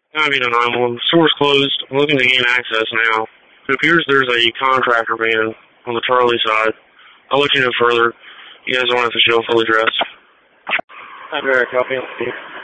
The store's closed. I'm looking to gain access now. It appears there's a contractor van on the Charlie side. I'll let you know further. You guys don't have to show full address. I'm Eric. Copy.